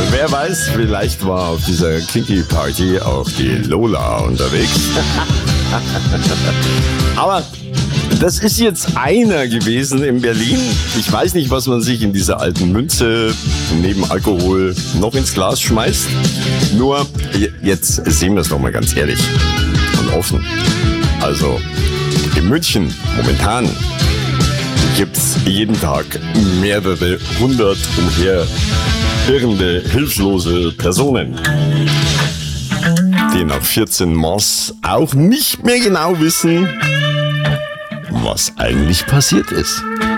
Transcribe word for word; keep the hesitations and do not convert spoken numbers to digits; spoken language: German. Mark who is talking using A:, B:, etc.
A: Wer weiß, vielleicht war auf dieser Kinky Party auch die Lola unterwegs. Aber das ist jetzt einer gewesen in Berlin. Ich weiß nicht, was man sich in dieser alten Münze neben Alkohol noch ins Glas schmeißt. Nur, jetzt sehen wir es doch mal ganz ehrlich und offen. Also, in München momentan gibt's jeden Tag mehrere hundert umherirrende, hilflose Personen, die nach vierzehn Moss auch nicht mehr genau wissen, was eigentlich passiert ist.